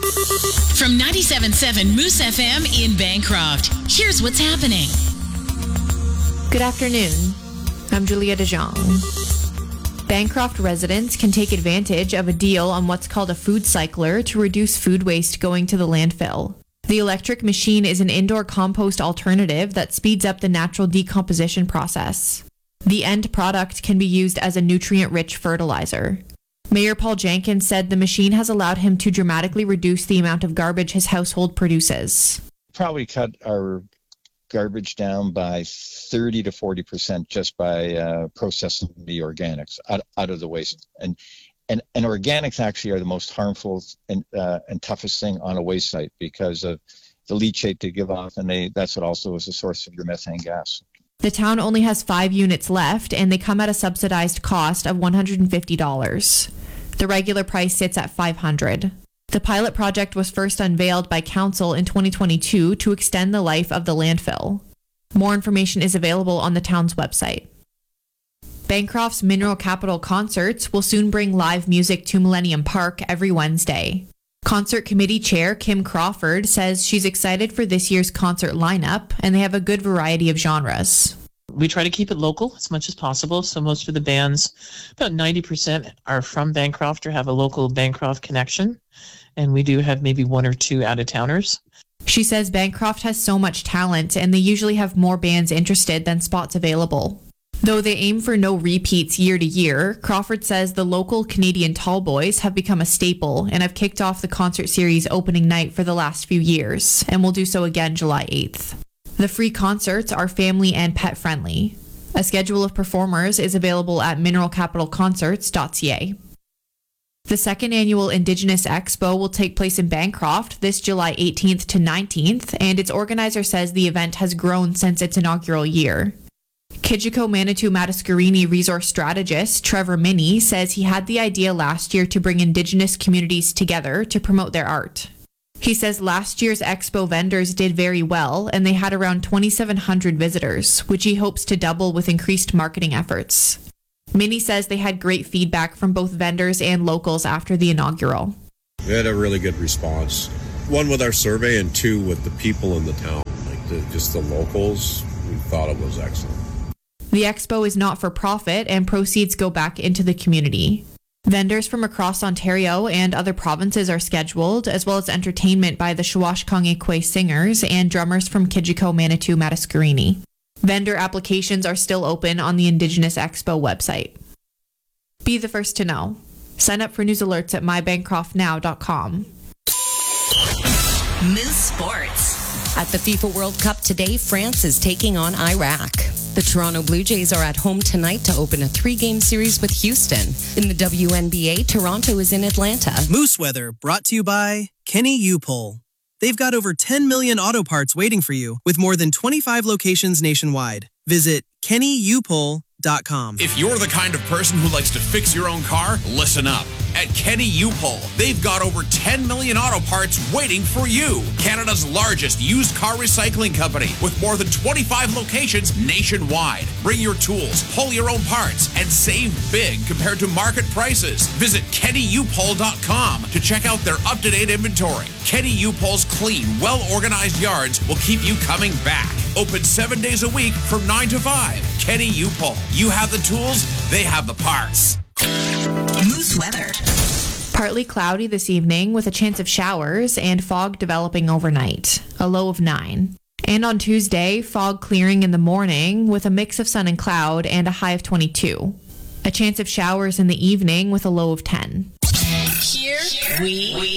From 97.7 Moose FM in Bancroft, here's what's happening. Good afternoon. I'm Julia DeJong. Bancroft residents can take advantage of a deal on what's called a food cycler to reduce food waste going to the landfill. The electric machine is an indoor compost alternative that speeds up the natural decomposition process. The end product can be used as a nutrient-rich fertilizer. Mayor Paul Jenkins said the machine has allowed him to dramatically reduce the amount of garbage his household produces. Probably cut our garbage down by 30 to 40% just by processing the organics out of the waste. And organics actually are the most harmful and toughest thing on a waste site because of the leachate they give off, and that's what also is the source of your methane gas. The town only has 5 units left, and they come at a subsidized cost of $150. The regular price sits at $500. The pilot project was first unveiled by council in 2022 to extend the life of the landfill. More information is available on the town's website. Bancroft's Mineral Capital Concerts will soon bring live music to Millennium Park every Wednesday. Concert Committee Chair Kim Crawford says she's excited for this year's concert lineup, and they have a good variety of genres. We try to keep it local as much as possible, so most of the bands, about 90%, are from Bancroft or have a local Bancroft connection, and we do have maybe 1 or 2 out-of-towners. She says Bancroft has so much talent, and they usually have more bands interested than spots available. Though they aim for no repeats year to year, Crawford says the local Canadian Tallboys have become a staple and have kicked off the concert series opening night for the last few years, and will do so again July 8th. The free concerts are family and pet friendly. A schedule of performers is available at mineralcapitalconcerts.ca. The second annual Indigenous Expo will take place in Bancroft this July 18th to 19th, and its organizer says the event has grown since its inaugural year. Kijiko Manitou Mataskarini resource strategist Trevor Minnie says he had the idea last year to bring Indigenous communities together to promote their art. He says last year's expo vendors did very well, and they had around 2,700 visitors, which he hopes to double with increased marketing efforts. Minnie says they had great feedback from both vendors and locals after the inaugural. We had a really good response. 1 with our survey and 2 with the people in the town, just the locals. We thought it was excellent. The expo is not for profit, and proceeds go back into the community. Vendors from across Ontario and other provinces are scheduled, as well as entertainment by the Shawashkang-Ikwe singers and drummers from Kijiko Manitou Mataskarini. Vendor applications are still open on the Indigenous Expo website. Be the first to know. Sign up for news alerts at mybancroftnow.com. Moose Sports. At the FIFA World Cup today, France is taking on Iraq. The Toronto Blue Jays are at home tonight to open a 3-game series with Houston. In the WNBA, Toronto is in Atlanta. Moose Weather, brought to you by Kenny U-Pole. They've got over 10 million auto parts waiting for you with more than 25 locations nationwide. Visit KennyUpole.com. If you're the kind of person who likes to fix your own car, listen up. At Kenny U-Pole, they've got over 10 million auto parts waiting for you. Canada's largest used car recycling company with more than 25 locations nationwide. Bring your tools, pull your own parts, and save big compared to market prices. Visit KennyUpole.com to check out their up-to-date inventory. Kenny U-Pole's clean, well-organized yards will keep you coming back. Open 7 days a week from 9 to 5. Kenny U-Pole. You have the tools, they have the parts. Moose weather. Partly cloudy this evening with a chance of showers and fog developing overnight, a low of 9. And on Tuesday, fog clearing in the morning with a mix of sun and cloud and a high of 22. A chance of showers in the evening with a low of 10. Here we